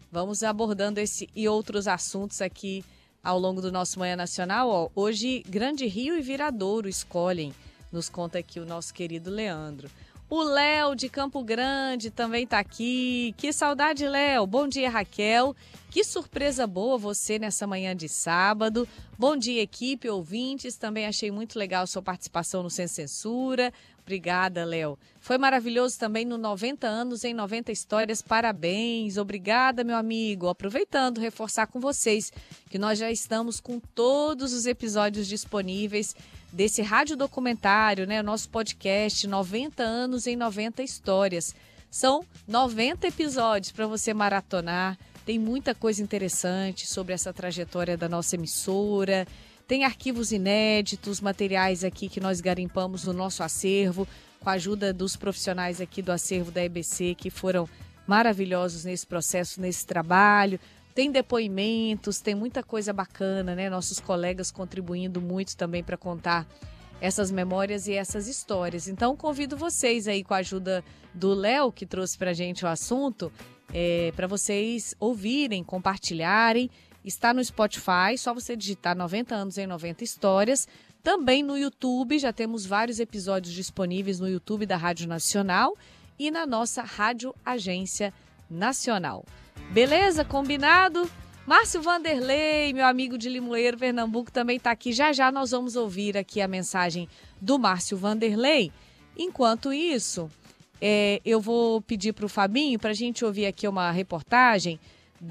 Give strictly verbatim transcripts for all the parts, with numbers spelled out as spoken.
Vamos abordando esse e outros assuntos aqui ao longo do nosso Manhã Nacional. Ó, hoje, Grande Rio e Viradouro escolhem, nos conta aqui o nosso querido Leandro. O Léo de Campo Grande também está aqui. Que saudade, Léo. Bom dia, Raquel. Que surpresa boa você nessa manhã de sábado. Bom dia, equipe, ouvintes. Também achei muito legal a sua participação no Sem Censura. Obrigada, Léo. Foi maravilhoso também no noventa anos em noventa histórias. Parabéns. Obrigada, meu amigo. Aproveitando, reforçar com vocês que nós já estamos com todos os episódios disponíveis desse rádio documentário, né? O nosso podcast noventa anos em noventa histórias. São noventa episódios para você maratonar. Tem muita coisa interessante sobre essa trajetória da nossa emissora. Tem arquivos inéditos, materiais aqui que nós garimpamos no nosso acervo, com a ajuda dos profissionais aqui do acervo da E B C, que foram maravilhosos nesse processo, nesse trabalho. Tem depoimentos, tem muita coisa bacana, né? Nossos colegas contribuindo muito também para contar essas memórias e essas histórias. Então, convido vocês aí, com a ajuda do Léo, que trouxe para a gente o assunto, é, para vocês ouvirem, compartilharem. Está no Spotify, só você digitar noventa anos em noventa histórias. Também no YouTube, já temos vários episódios disponíveis no YouTube da Rádio Nacional e na nossa Rádio Agência Nacional. Beleza? Combinado? Márcio Vanderlei, meu amigo de Limoeiro, Pernambuco, também está aqui. Já já nós vamos ouvir aqui a mensagem do Márcio Vanderlei. Enquanto isso, é, eu vou pedir para o Fabinho para a gente ouvir aqui uma reportagem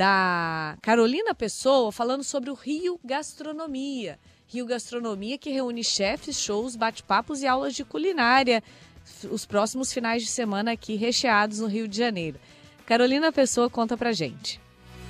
da Carolina Pessoa falando sobre o Rio Gastronomia. Rio Gastronomia, que reúne chefes, shows, bate-papos e aulas de culinária. Os próximos finais de semana aqui recheados no Rio de Janeiro. Carolina Pessoa conta pra gente.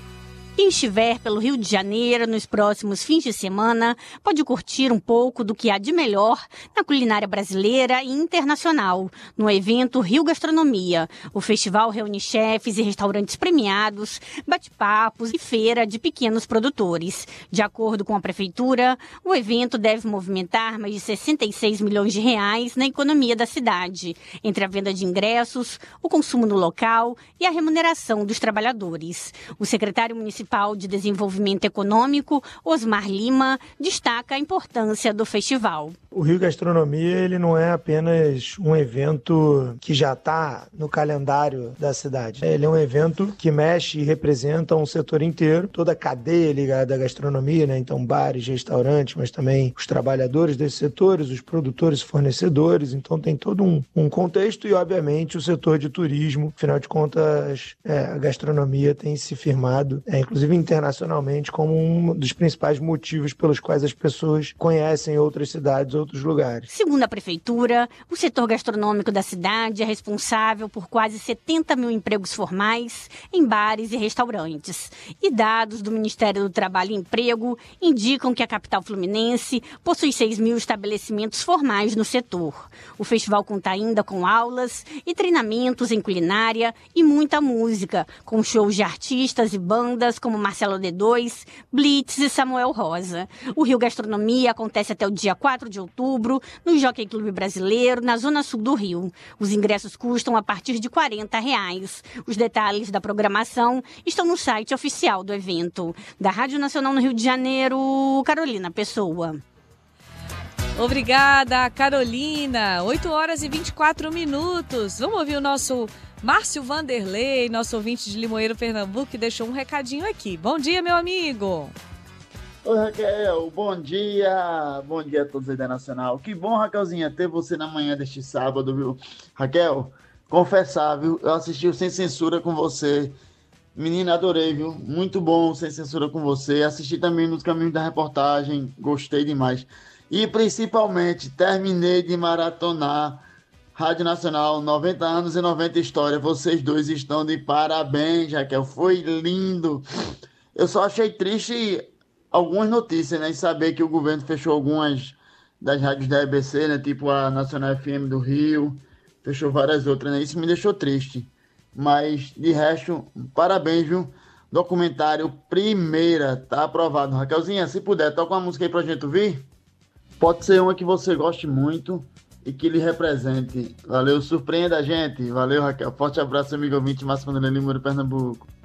Quem estiver pelo Rio de Janeiro nos próximos fins de semana pode curtir um pouco do que há de melhor na culinária brasileira e internacional no evento Rio Gastronomia. O festival reúne chefes e restaurantes premiados, bate-papos e feira de pequenos produtores. De acordo com a prefeitura, o evento deve movimentar mais de sessenta e seis milhões de reais na economia da cidade, entre a venda de ingressos, o consumo no local e a remuneração dos trabalhadores. O secretário municipal de Desenvolvimento Econômico, Osmar Lima, destaca a importância do festival. O Rio Gastronomia ele não é apenas um evento que já está no calendário da cidade. Ele é um evento que mexe e representa um setor inteiro, toda a cadeia ligada à gastronomia, né? Então bares, restaurantes, mas também os trabalhadores desses setores, os produtores e fornecedores. Então tem todo um, um contexto e, obviamente, o setor de turismo. Afinal de contas, é, a gastronomia tem se firmado, é, inclusive internacionalmente, como um dos principais motivos pelos quais as pessoas conhecem outras cidades, outros lugares. Segundo a prefeitura, o setor gastronômico da cidade é responsável por quase setenta mil empregos formais em bares e restaurantes. E dados do Ministério do Trabalho e Emprego indicam que a capital fluminense possui seis mil estabelecimentos formais no setor. O festival conta ainda com aulas e treinamentos em culinária e muita música, com shows de artistas e bandas como Marcelo D dois, Blitz e Samuel Rosa. O Rio Gastronomia acontece até o dia quatro de outubro no Jockey Clube Brasileiro, na Zona Sul do Rio. Os ingressos custam a partir de quarenta reais. Os detalhes da programação estão no site oficial do evento. Da Rádio Nacional no Rio de Janeiro, Carolina Pessoa. Obrigada, Carolina. oito horas e vinte e quatro minutos. Vamos ouvir o nosso Márcio Vanderlei, nosso ouvinte de Limoeiro, Pernambuco, que deixou um recadinho aqui. Bom dia, meu amigo. Oi, Raquel. Bom dia. Bom dia a todos aí da Nacional. Que bom, Raquelzinha, ter você na manhã deste sábado, viu? Raquel, confessar, viu? Eu assisti o Sem Censura com você. Menina, adorei, viu? Muito bom o Sem Censura com você. Assisti também nos caminhos da reportagem. Gostei demais. E, principalmente, terminei de maratonar Rádio Nacional, noventa anos e noventa histórias. Vocês dois estão de parabéns, Raquel. Foi lindo. Eu só achei triste algumas notícias, né? Em saber que o governo fechou algumas das rádios da E B C, né? Tipo a Nacional F M do Rio. Fechou várias outras, né? Isso me deixou triste. Mas, de resto, parabéns, viu? Documentário Primeira. Tá aprovado. Raquelzinha, se puder, toca uma música aí pra gente ouvir. Pode ser uma que você goste muito e que lhe represente. Valeu, surpreenda a gente. Valeu, Raquel. Forte abraço, amigo ouvinte, Márcio Vanderlei, Limoeiro, Pernambuco.